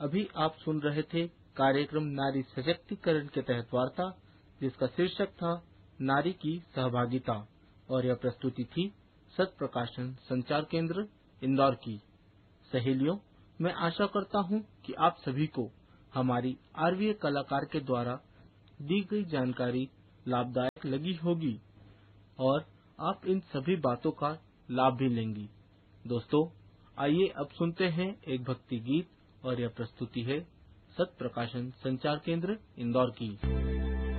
अभी आप सुन रहे थे कार्यक्रम नारी सशक्तिकरण के तहत वार्ता, जिसका शीर्षक था नारी की सहभागिता, और यह प्रस्तुति थी सत प्रकाशन संचार केंद्र इंदौर की। सहेलियों, मैं आशा करता हूँ कि आप सभी को हमारी आरवीए कलाकार के द्वारा दी गई जानकारी लाभदायक लगी होगी और आप इन सभी बातों का लाभ भी लेंगी। दोस्तों, आइए अब सुनते हैं एक भक्ति गीत, और यह प्रस्तुति है सत प्रकाशन संचार केंद्र इंदौर की।